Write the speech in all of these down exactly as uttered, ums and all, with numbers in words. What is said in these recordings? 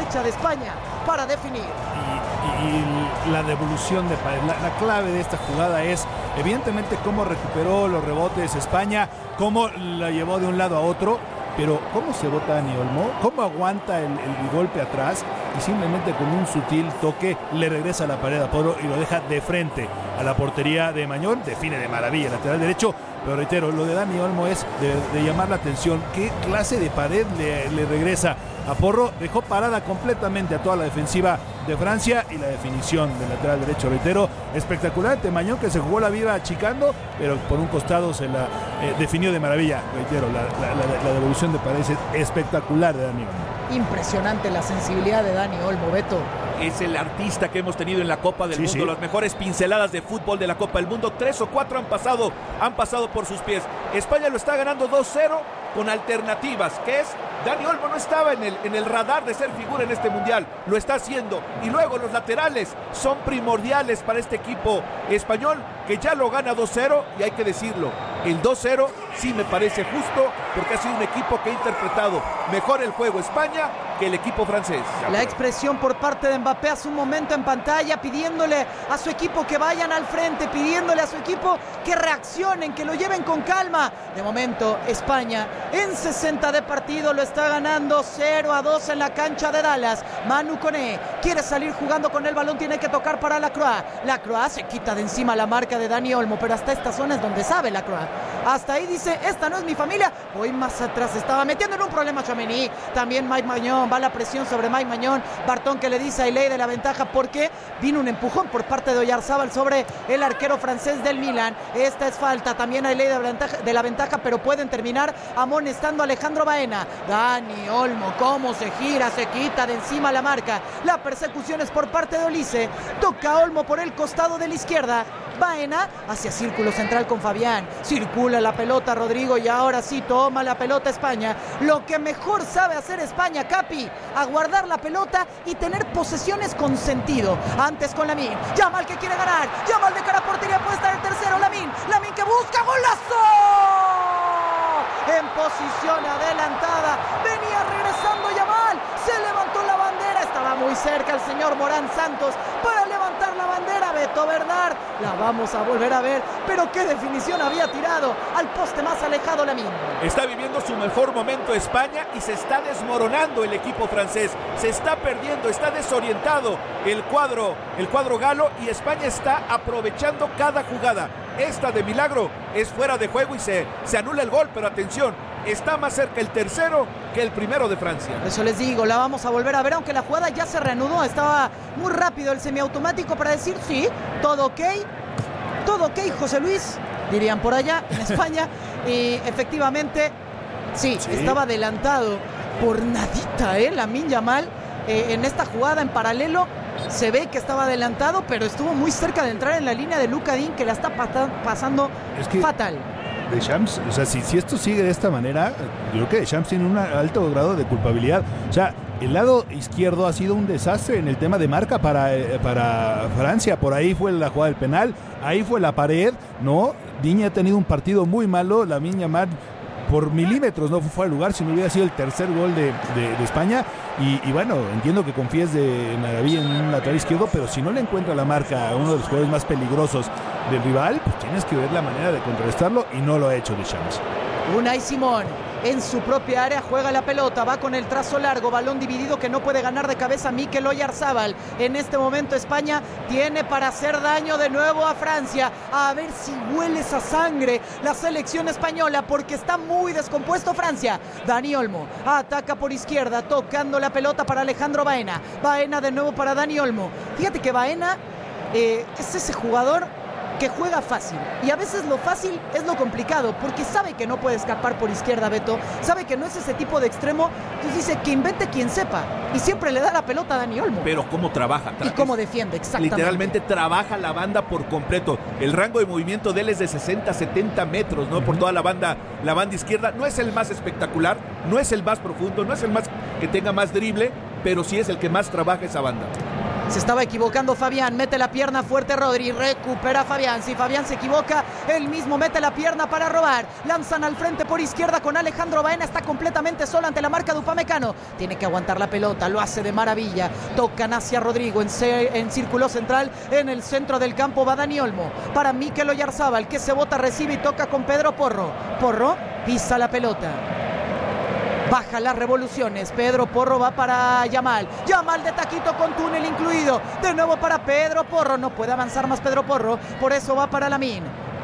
derecha de España para definir. Y, y la devolución de Paredes, la, la clave de esta jugada es evidentemente cómo recuperó los rebotes España, cómo la llevó de un lado a otro, pero cómo se bota Dani Olmo, cómo aguanta el, el golpe atrás y simplemente con un sutil toque le regresa la pared a Porro y lo deja de frente a la portería de Mañón. Define de maravilla lateral derecho, pero reitero, lo de Dani Olmo es de, de llamar la atención. ¿Qué clase de pared le, le regresa a Porro? Dejó parada completamente a toda la defensiva de Francia y la definición del lateral derecho, reitero, espectacular ante Mañón, que se jugó la vida achicando, pero por un costado se la eh, definió de maravilla. Reitero, la, la, la, la devolución de Paredes es espectacular de Dani Olmo. Impresionante la sensibilidad de Dani Olmo, Beto. Es el artista que hemos tenido en la Copa del sí, Mundo, sí. Las mejores pinceladas de fútbol de la Copa del Mundo, tres o cuatro han pasado, han pasado por sus pies. España lo está ganando dos cero con alternativas, que es, Dani Olmo no estaba en el, en el radar de ser figura en este mundial, lo está haciendo, y luego los laterales son primordiales para este equipo español, que ya lo gana dos cero, y hay que decirlo, el dos cero sí me parece justo, porque ha sido un equipo que ha interpretado mejor el juego España que el equipo francés. La expresión por parte de Mbappé hace un momento en pantalla, pidiéndole a su equipo que vayan al frente, pidiéndole a su equipo que reaccionen, que lo lleven con calma. De momento, España en sesenta de partido lo está ganando cero a dos en la cancha de Dallas. Manu Koné quiere salir jugando con el balón, tiene que tocar para Lacroix. Lacroix se quita de encima la marca de Dani Olmo, pero hasta esta zona es donde sabe Lacroix. Hasta ahí dice, esta no es mi familia. Voy más atrás, estaba metiendo en un problema Tchouaméni. También Mike Mañón, va la presión sobre Mike Mañón. Bartón que le dice a Ailey de la ventaja porque vino un empujón por parte de Oyarzábal sobre el arquero francés del Milan. Esta es falta, también Ailey de la ventaja, de la ventaja, pero pueden terminar amonestando a Alejandro Baena. Dani Olmo, cómo se gira, se quita de encima la marca. La persecución es por parte de Olise. Toca Olmo por el costado de la izquierda. Baena hacia círculo central con Fabián. Circula la pelota Rodrigo y ahora sí toma la pelota España. Lo que mejor sabe hacer España, Capi, aguardar la pelota y tener posesiones con sentido. Antes con Lamine. Yamal que quiere ganar. Yamal de cara a portería, puede estar el tercero. Lamine. Lamine que busca golazo. En posición adelantada. Venía regresando Yamal. Se levantó la bandera. Estaba muy cerca el señor Morán Santos para levantar la bandera. Beto Bernard. La vamos a volver a ver. Pero qué definición había tirado al poste más alejado Lamine. Está viviendo su mejor momento España y se está desmoronando el equipo francés. Se está perdiendo, está desorientado el cuadro, el cuadro galo, y España está aprovechando cada jugada. Esta de milagro es fuera de juego y se, se anula el gol, pero atención, está más cerca el tercero que el primero de Francia. Eso les digo, la vamos a volver a ver, aunque la jugada ya se reanudó. Estaba muy rápido el semiautomático para decir sí, todo ok, todo ok, José Luis, dirían por allá en España. Y efectivamente, sí, sí, estaba adelantado por nadita, ¿eh? Lamine Yamal eh, en esta jugada en paralelo. Se ve que estaba adelantado, pero estuvo muy cerca de entrar en la línea de Luka Dean, que la está pasando es que fatal. Deschamps, o sea, si, si esto sigue de esta manera, yo creo que Deschamps tiene un alto grado de culpabilidad. O sea, el lado izquierdo ha sido un desastre en el tema de marca para, eh, para Francia. Por ahí fue la jugada del penal, ahí fue la pared, ¿no? Digne ha tenido un partido muy malo, Lamine Yamal por milímetros no fue al lugar, si no hubiera sido el tercer gol de, de, de España. Y, y bueno, entiendo que confíes de maravilla en un lateral izquierdo, pero si no le encuentra la marca a uno de los jugadores más peligrosos del rival, pues tienes que ver la manera de contrarrestarlo, y no lo ha hecho Deschamps. Unai Simón en su propia área juega la pelota, va con el trazo largo, balón dividido que no puede ganar de cabeza Mikel Oyarzábal. En este momento España tiene para hacer daño de nuevo a Francia. A ver si huele esa sangre la selección española, porque está muy descompuesto Francia. Dani Olmo ataca por izquierda, tocando la pelota para Alejandro Baena. Baena de nuevo para Dani Olmo. Fíjate que Baena eh, es ese jugador que juega fácil, y a veces lo fácil es lo complicado, porque sabe que no puede escapar por izquierda Beto, sabe que no es ese tipo de extremo, entonces dice que invente quien sepa, y siempre le da la pelota a Dani Olmo. Pero cómo trabaja. Tra- y cómo defiende, exactamente. Literalmente trabaja la banda por completo. El rango de movimiento de él es de sesenta, setenta metros, ¿no? Uh-huh. Por toda la banda, la banda izquierda. No es el más espectacular, no es el más profundo, no es el más que tenga más drible, pero sí es el que más trabaja esa banda. Se estaba equivocando Fabián, mete la pierna fuerte Rodri, recupera Fabián. Si Fabián se equivoca, él mismo mete la pierna para robar. Lanzan al frente por izquierda con Alejandro Baena, está completamente solo ante la marca de Upamecano. Tiene que aguantar la pelota, lo hace de maravilla. Tocan hacia Rodrigo en, en círculo central, en el centro del campo va Dani Olmo. Para Mikel Oyarzábal, que se bota, recibe y toca con Pedro Porro. Porro pisa la pelota. Baja las revoluciones, Pedro Porro va para Yamal, Yamal de taquito con túnel incluido, de nuevo para Pedro Porro, no puede avanzar más Pedro Porro, por eso va para Lamine.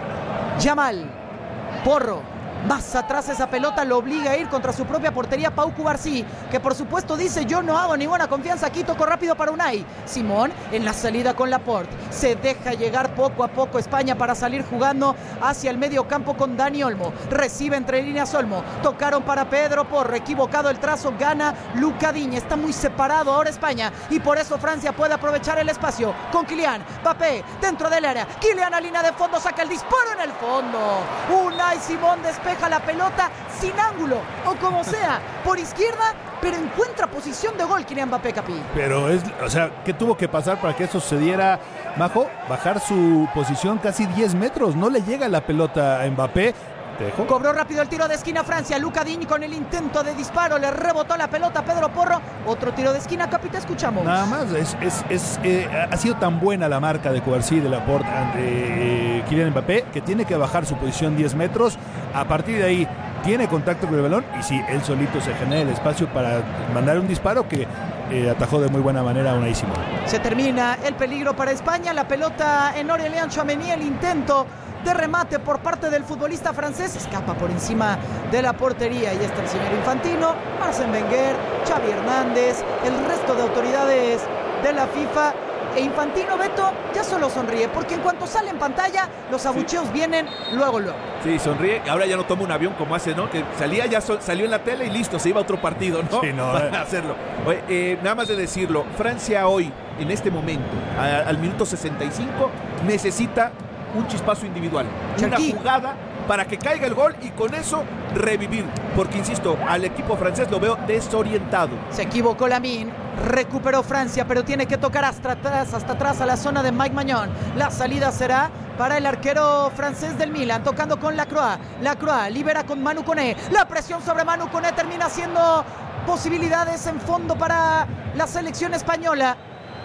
Yamal, Porro, más atrás esa pelota lo obliga a ir contra su propia portería Pau Cubarsí, que por supuesto dice yo no hago ninguna confianza aquí, toco rápido para Unai. Simón en la salida con Laporte, se deja llegar poco a poco España para salir jugando hacia el medio campo con Dani Olmo, recibe entre líneas Olmo, tocaron para Pedro Porro, equivocado el trazo, gana Luca Digne, está muy separado ahora España y por eso Francia puede aprovechar el espacio con Kylian, Mbappé dentro del área, Kylian a línea de fondo, saca el disparo en el fondo, Unai Simón despega la pelota sin ángulo o como sea, por izquierda, pero encuentra posición de gol Kylian Mbappé, Capi. Pero es, o sea, ¿qué tuvo que pasar para que eso sucediera, Majo? Bajar su posición casi diez metros, no le llega la pelota a Mbappé. Dejo. Cobró rápido el tiro de esquina Francia, Luca Digne con el intento de disparo, le rebotó la pelota a Pedro Porro, otro tiro de esquina, Capi, te escuchamos. Nada más, es, es, es, eh, ha sido tan buena la marca de Cubarsí, de Laporte, de eh, Kylian Mbappé, que tiene que bajar su posición diez metros, a partir de ahí tiene contacto con el balón y sí, él solito se genera el espacio para mandar un disparo que eh, atajó de muy buena manera a Unai Simón. Se termina el peligro para España, la pelota en Aurélien Tchouaméni, el intento de remate por parte del futbolista francés, escapa por encima de la portería y está el señor Infantino, Arsène Wenger, Xavi Hernández, el resto de autoridades de la FIFA. E Infantino, Beto, ya solo sonríe, porque en cuanto sale en pantalla, los abucheos sí. vienen luego, luego. Sí, sonríe, ahora ya no toma un avión como hace, ¿no? Que salía, ya so, salió en la tele y listo, se iba a otro partido, ¿no? Sí, no. Para hacerlo. Oye, eh, nada más de decirlo, Francia hoy, en este momento, a, al minuto sesenta y cinco, necesita un chispazo individual, Cherki. Una jugada para que caiga el gol y con eso revivir, porque insisto, al equipo francés lo veo desorientado. Se equivocó Lamine, recuperó Francia, pero tiene que tocar hasta atrás, hasta atrás a la zona de Mike Maignan. La salida será para el arquero francés del Milan, tocando con Lacroix. Lacroix libera con Manu Koné, la presión sobre Manu Koné termina siendo posibilidades en fondo para la selección española.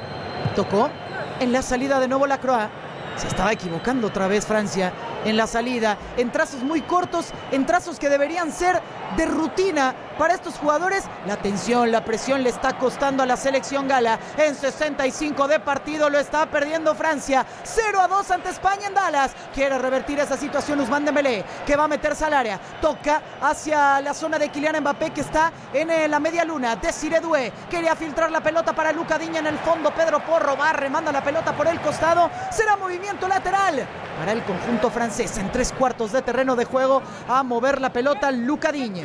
Tocó en la salida de nuevo Lacroix. Se estaba equivocando otra vez Francia en la salida, en trazos muy cortos, en trazos que deberían ser de rutina para estos jugadores. La tensión, la presión le está costando a la selección gala. En sesenta y cinco de partido lo está perdiendo Francia. cero a dos ante España en Dallas. Quiere revertir esa situación Ousmane Dembélé, que va a meterse al área. Toca hacia la zona de Kylian Mbappé, que está en la media luna. Desiré Doué quería filtrar la pelota para Luca Digne en el fondo. Pedro Porro va, remanda la pelota por el costado. Será movimiento lateral para el conjunto francés. En tres cuartos de terreno de juego a mover la pelota Luca Digne.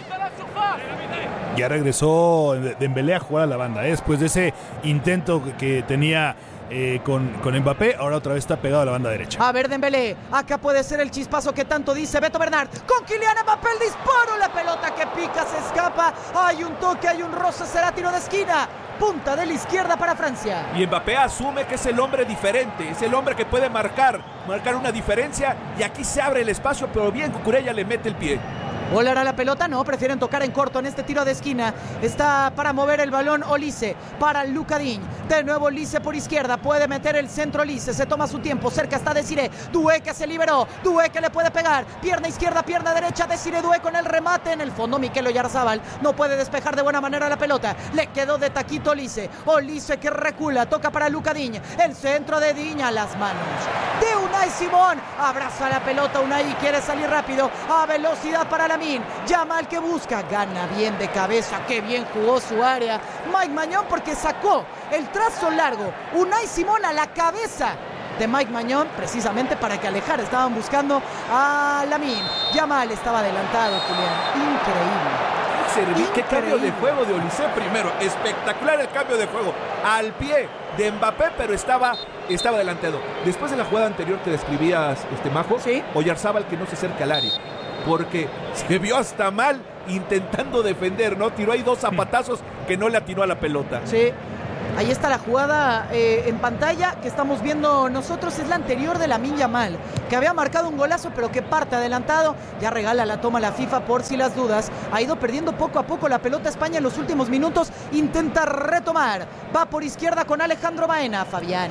Ya regresó Dembélé a jugar a la banda, ¿eh? Después de ese intento que tenía eh, con, con Mbappé, ahora otra vez está pegado a la banda derecha. A ver Dembélé, acá puede ser el chispazo que tanto dice Beto Bernard, con Kylian Mbappé el disparo, la pelota que pica, se escapa, hay un toque, hay un roce, será tiro de esquina. Punta de la izquierda para Francia. Y Mbappé asume que es el hombre diferente, es el hombre que puede marcar, marcar una diferencia, y aquí se abre el espacio, pero bien Cucurella le mete el pie. ¿Volará la pelota? No, prefieren tocar en corto en este tiro de esquina. Está para mover el balón Olise, para Luca Digne. De nuevo Olise por izquierda, puede meter el centro Olise, se toma su tiempo, cerca está Desiré. Doué que se liberó, Doué que le puede pegar. Pierna izquierda, pierna derecha, Desiré Doué con el remate en el fondo. Mikel Oyarzábal no puede despejar de buena manera la pelota. Le quedó de taquito Olise. Olise que recula, toca para Luca Digne. El centro de Digne a las manos de Unai Simón. Abraza la pelota Unai y quiere salir rápido. A velocidad para la Yamal que busca, gana bien de cabeza, qué bien jugó su área Mike Maignan porque sacó el trazo largo. Unai Simón a la cabeza de Mike Maignan precisamente para que alejara. Estaban buscando a Lamine. Yamal estaba adelantado, Julián. Increíble. Increíble. Qué cambio de juego de Olise primero. Espectacular el cambio de juego. Al pie de Mbappé, pero estaba, estaba adelantado. Después de la jugada anterior que describías, este Majo, ¿sí? Oyarzábal que no se acerca al área, porque se vio hasta mal intentando defender, ¿no? Tiró ahí dos zapatazos que no le atinó a la pelota. Sí, Ahí está la jugada eh, en pantalla que estamos viendo nosotros. Es la anterior de Lamine Yamal, que había marcado un golazo, pero que parte adelantado. Ya regala la toma a la FIFA por si las dudas. Ha ido perdiendo poco a poco la pelota España en los últimos minutos. Intenta retomar. Va por izquierda con Alejandro Baena. Fabián.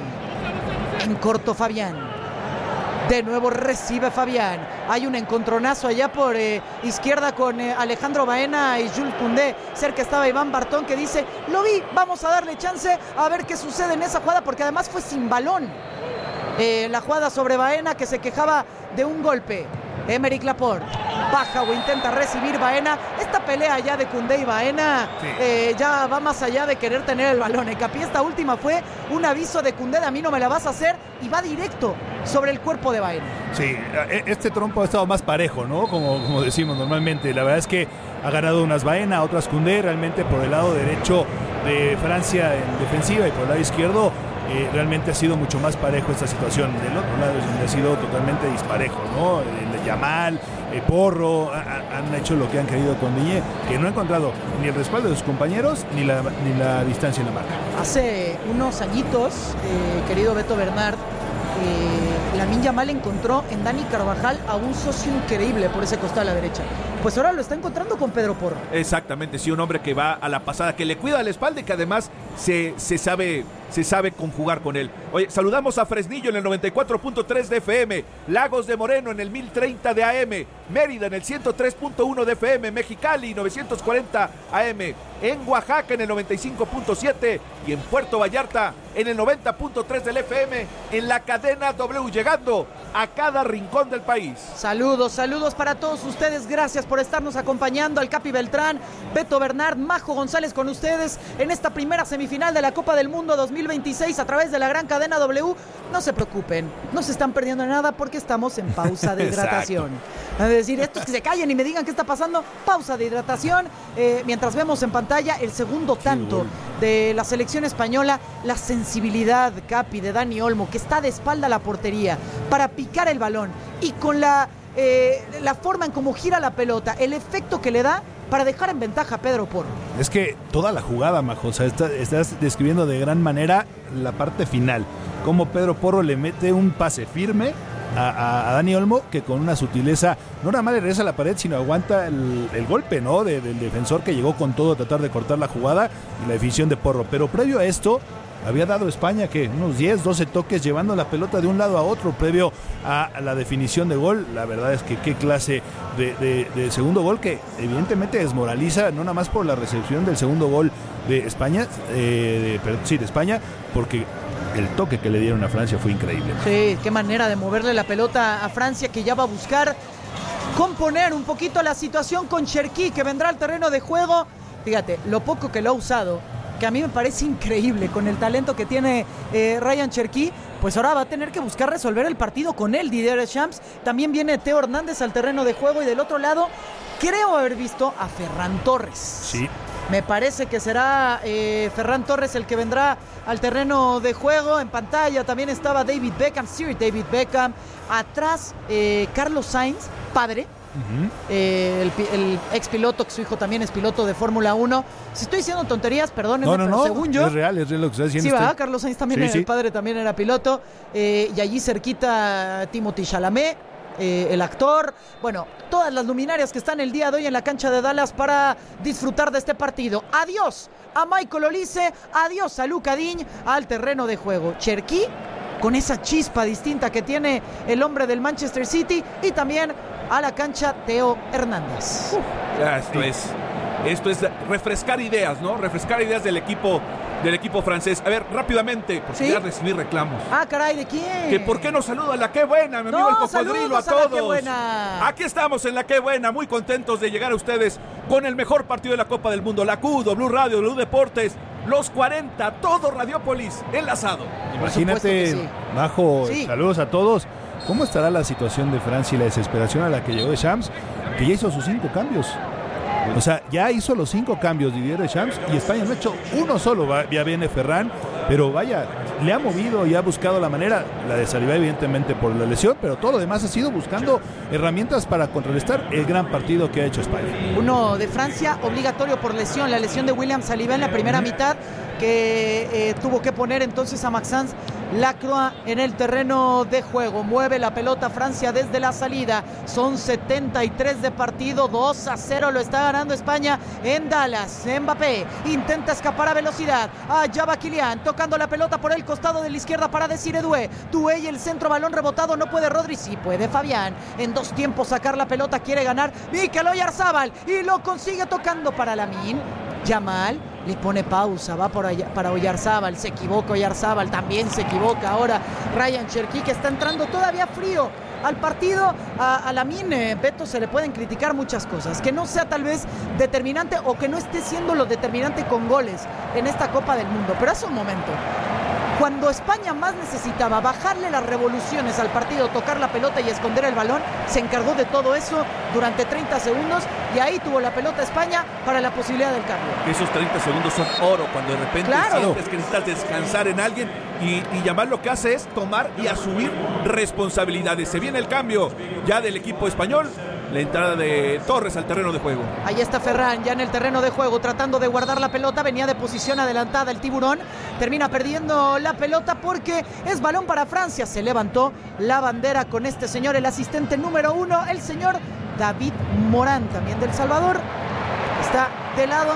En corto Fabián. De nuevo recibe Fabián. Hay un encontronazo allá por eh, izquierda con eh, Alejandro Baena y Jules Koundé. Cerca estaba Iván Bartón, que dice: lo vi, vamos a darle chance a ver qué sucede en esa jugada, porque además fue sin balón. Eh, la jugada sobre Baena, que se quejaba de un golpe. Aymeric Laporte baja o intenta recibir Baena. Esta pelea ya de Koundé y Baena sí. eh, ya va más allá de querer tener el balón. En Capi, esta última fue un aviso de Koundé: a mí no me la vas a hacer, y va directo sobre el cuerpo de Baena. Sí, este trompo ha estado más parejo, ¿no? Como, como decimos normalmente. La verdad es que ha ganado unas Baena, otras Koundé. Realmente por el lado derecho de Francia en defensiva y por el lado izquierdo Eh, realmente ha sido mucho más parejo esta situación. Del otro lado es donde ha sido totalmente disparejo, ¿no? El Yamal, el Porro a, a, han hecho lo que han querido con Digne, que no ha encontrado ni el respaldo de sus compañeros ni la, ni la distancia en la marca. Hace unos añitos, eh, querido Beto Bernard, eh, Lamine Yamal encontró en Dani Carvajal a un socio increíble por ese costado a la derecha. Pues ahora lo está encontrando con Pedro Porro. Exactamente, sí, un hombre que va a la pasada, que le cuida la espalda y que además se, se sabe se sabe conjugar con él. Oye, saludamos a Fresnillo en el noventa y cuatro punto tres de F M, Lagos de Moreno en el mil treinta de A M, Mérida en el ciento tres punto uno de F M, Mexicali novecientos cuarenta A M, en Oaxaca en el noventa y cinco punto siete y en Puerto Vallarta en el noventa punto tres del F M, en la cadena W, llegando a cada rincón del país. Saludos, saludos para todos ustedes. Gracias por estarnos acompañando. Al Capi Beltrán, Beto Bernard, Majo González con ustedes en esta primera semifinal de la Copa del Mundo dos mil veintiséis a través de la gran cadena W. No se preocupen, no se están perdiendo nada porque estamos en pausa de hidratación. Es decir, estos que se callen y me digan qué está pasando, pausa de hidratación. Eh, mientras vemos en pantalla el segundo tanto de la selección española, la sensibilidad, Capi, de Dani Olmo, que está de espalda a la portería para picar el balón, y con la, eh, la forma en cómo gira la pelota, el efecto que le da para dejar en ventaja a Pedro Porro. Es que toda la jugada, Majo, o sea, está, estás describiendo de gran manera la parte final, cómo Pedro Porro le mete un pase firme a, a, a Dani Olmo, que con una sutileza no nada más le regresa a la pared, sino aguanta el, el golpe, ¿no? De, del defensor, que llegó con todo a tratar de cortar la jugada, y la definición de Porro. Pero previo a esto había dado España que unos diez, doce toques llevando la pelota de un lado a otro previo a la definición de gol. La verdad es que qué clase de, de, de segundo gol, que evidentemente desmoraliza, no nada más por la recepción del segundo gol de España, eh, de, pero, sí, de España, porque el toque que le dieron a Francia fue increíble. Sí, qué manera de moverle la pelota a Francia, que ya va a buscar componer un poquito la situación con Cherki, que vendrá al terreno de juego. Fíjate, lo poco que lo ha usado, que a mí me parece increíble, con el talento que tiene eh, Ryan Cherki, pues ahora va a tener que buscar resolver el partido con él, Didier Deschamps. También viene Teo Hernández al terreno de juego, y del otro lado creo haber visto a Ferran Torres. Sí. Me parece que será eh, Ferran Torres el que vendrá al terreno de juego. En pantalla también estaba David Beckham, Sir David Beckham. Atrás, eh, Carlos Sainz, padre. Uh-huh. eh, el, el ex piloto, que su hijo también es piloto de Fórmula uno. Si estoy diciendo tonterías, perdónenme, no, no, pero no, según yo, es real, es real lo que está diciendo. Sí, usted. va, Carlos Sainz también, sí, era, sí. el padre también era piloto. Eh, y allí cerquita Timothée Chalamet, eh, el actor. Bueno, todas las luminarias que están el día de hoy en la cancha de Dallas para disfrutar de este partido. Adiós a Michael Olise, adiós a Luka Digne al terreno de juego. Cherki, con esa chispa distinta que tiene el hombre del Manchester City, y también a la cancha Teo Hernández. Uf, ya, esto sí. es esto es refrescar ideas, ¿no? Refrescar ideas del equipo del equipo francés. A ver, rápidamente, porque ¿sí? ya recibí reclamos. Ah, caray, ¿de quién? Que por qué no saluda la Qué Buena, mi amigo no, el Cocodrilo, a todos. A la Qué Buena. Aquí estamos en la Qué Buena, muy contentos de llegar a ustedes con el mejor partido de la Copa del Mundo. La Q, W Radio, W Deportes, los cuarenta, todo Radiópolis enlazado. Imagínate, sí. Majo, sí. Saludos a todos. ¿Cómo estará la situación de Francia y la desesperación a la que llegó Deschamps, que ya hizo sus cinco cambios? O sea, ya hizo los cinco cambios Didier Deschamps, y España no ha hecho uno solo. Ya viene Ferran, pero vaya, le ha movido y ha buscado la manera. La de Saliba, evidentemente, por la lesión, pero todo lo demás ha sido buscando herramientas para contrarrestar el gran partido que ha hecho España. Uno de Francia, obligatorio por lesión, la lesión de William Saliba en la primera mitad. que eh, tuvo que poner entonces a Maxence Lacroix en el terreno de juego. Mueve la pelota Francia desde la salida. Son setenta y tres de partido, dos a cero lo está ganando España en Dallas. Mbappé intenta escapar a velocidad. Allá va Kylian, tocando la pelota por el costado de la izquierda para Desiré Doué. Doué y el centro, balón rebotado, no puede Rodri, sí puede Fabián. En dos tiempos sacar la pelota, quiere ganar Mikel Oyarzabal y lo consigue tocando para Lamine Yamal. Le pone pausa, va por allá, para Oyarzabal, se equivoca Oyarzabal, también se equivoca ahora Ryan Cherki, que está entrando todavía frío al partido. A, a Lamine, Beto, se le pueden criticar muchas cosas, que no sea tal vez determinante o que no esté siendo lo determinante con goles en esta Copa del Mundo, pero hace un momento, cuando España más necesitaba bajarle las revoluciones al partido, tocar la pelota y esconder el balón, se encargó de todo eso durante treinta segundos y ahí tuvo la pelota España para la posibilidad del cambio. Esos treinta segundos son oro cuando de repente claro. sientes que necesitas descansar en alguien y, y Yamal lo que hace es tomar y asumir responsabilidades. Se viene el cambio ya del equipo español. La entrada de Torres al terreno de juego. Ahí está Ferran ya en el terreno de juego tratando de guardar la pelota. Venía de posición adelantada el tiburón. Termina perdiendo la pelota porque es balón para Francia. Se levantó la bandera con este señor, el asistente número uno, el señor David Morán, también del Salvador. Está del lado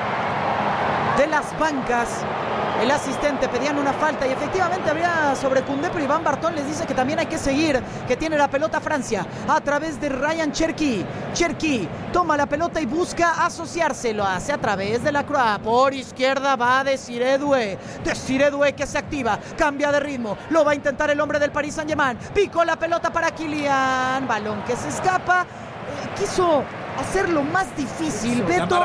de las bancas. El asistente pedían una falta y efectivamente había sobre Koundé, pero Iván Bartón les dice que también hay que seguir, que tiene la pelota Francia a través de Ryan Cherki. Cherki toma la pelota y busca asociarse, lo hace a través de Lacroix. Por izquierda va Desiré Doué. Desiré Doué que se activa, cambia de ritmo, lo va a intentar el hombre del Paris Saint-Germain. Picó la pelota para Kylian, balón que se escapa. Eh, quiso hacerlo más difícil, Beto.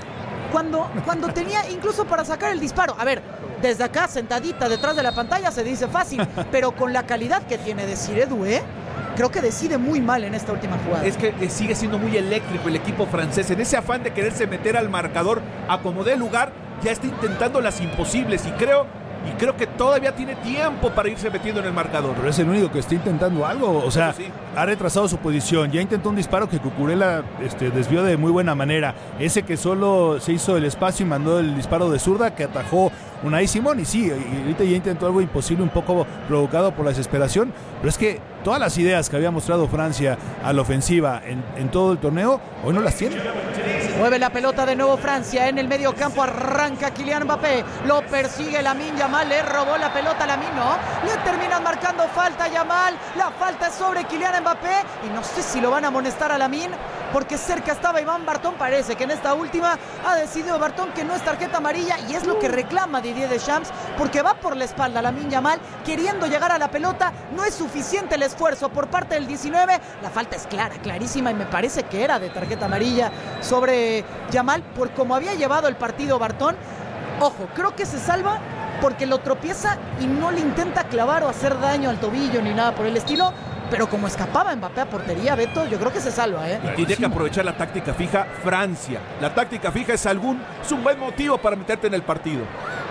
Cuando, cuando tenía incluso para sacar el disparo. A ver, desde acá, sentadita detrás de la pantalla, se dice fácil, pero con la calidad que tiene Desiré Doué, creo que decide muy mal en esta última jugada. Es que sigue siendo muy eléctrico el equipo francés. En ese afán de quererse meter al marcador a como dé lugar, ya está intentando las imposibles y creo... Y creo que todavía tiene tiempo para irse metiendo en el marcador. Pero es el único que está intentando algo. O sea, sí. Ha retrasado su posición. Ya intentó un disparo que Cucurella este, desvió de muy buena manera. Ese que solo se hizo el espacio y mandó el disparo de zurda que atajó Unai Simón. Y sí, y ahorita ya intentó algo imposible, un poco provocado por la desesperación. Pero es que todas las ideas que había mostrado Francia a la ofensiva en, en todo el torneo, hoy no las tiene. Mueve la pelota de nuevo Francia en el medio campo, arranca Kylian Mbappé, lo persigue Lamine Yamal, le robó la pelota a Lamine, no, le terminan marcando falta a Yamal, la falta es sobre Kylian Mbappé y no sé si lo van a amonestar a Lamine porque cerca estaba Iván Bartón. Parece que en esta última ha decidido Bartón que no es tarjeta amarilla y es lo que reclama Didier Deschamps porque va por la espalda Lamine Yamal queriendo llegar a la pelota, no es suficiente el esfuerzo por parte del diecinueve, la falta es clara, clarísima y me parece que era de tarjeta amarilla sobre Yamal por cómo había llevado el partido Bartón. Ojo, creo que se salva porque lo tropieza y no le intenta clavar o hacer daño al tobillo ni nada por el estilo, pero como escapaba Mbappé a portería, Beto, yo creo que se salva, ¿eh? Y tiene que aprovechar la táctica fija Francia. La táctica fija es algún, es un buen motivo para meterte en el partido.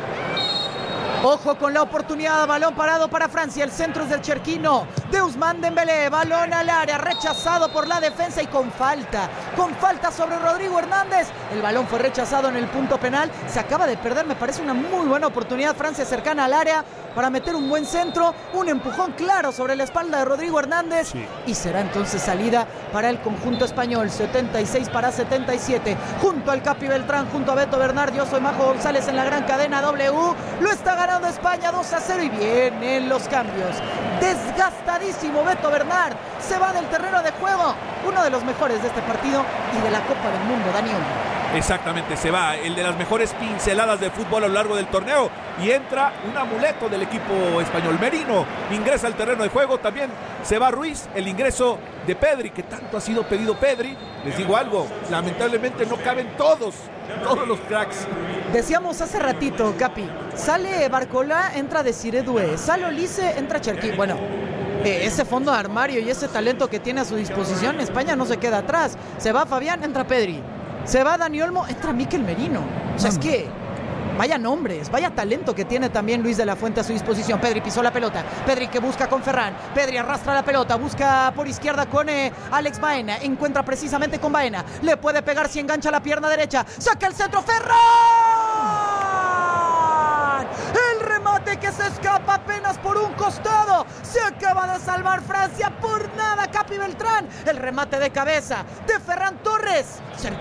Ojo con la oportunidad, balón parado para Francia, el centro es del Cherquino, de Ousmane Dembélé, balón al área, rechazado por la defensa y con falta, con falta sobre Rodrigo Hernández, el balón fue rechazado en el punto penal, se acaba de perder, me parece una muy buena oportunidad Francia cercana al área para meter un buen centro, un empujón claro sobre la espalda de Rodrigo Hernández sí. Y será entonces salida para el conjunto español, setenta y seis para setenta y siete, junto al Capi Beltrán, junto a Beto Bernard, yo soy Majo González en la gran cadena W, lo está ganando España dos a cero y vienen los cambios. Desgastadísimo Beto Bernard, se va del terreno de juego, uno de los mejores de este partido y de la Copa del Mundo, Dani Olmo. Exactamente, se va el de las mejores pinceladas de fútbol a lo largo del torneo y entra un amuleto del equipo español. Merino ingresa al terreno de juego, también se va Ruiz, el ingreso de Pedri, que tanto ha sido pedido Pedri. Les digo algo, lamentablemente no caben todos, todos los cracks. Decíamos hace ratito, Capi, sale Barcola, entra Desiré Doué, sale Olise, entra Cherki. Bueno, eh, ese fondo de armario y ese talento que tiene a su disposición, España no se queda atrás. Se va Fabián, entra Pedri. Se va Dani Olmo, entra Mikel Merino. O sea, es que vaya nombres, vaya talento que tiene también Luis de la Fuente a su disposición. Pedri pisó la pelota, Pedri que busca con Ferran, Pedri arrastra la pelota, busca por izquierda con eh, Alex Baena, encuentra precisamente con Baena, le puede pegar si engancha la pierna derecha, saca el centro, Ferran. Se acaba de salvar Francia por nada, Capi Beltrán. El remate de cabeza de Ferran Torres.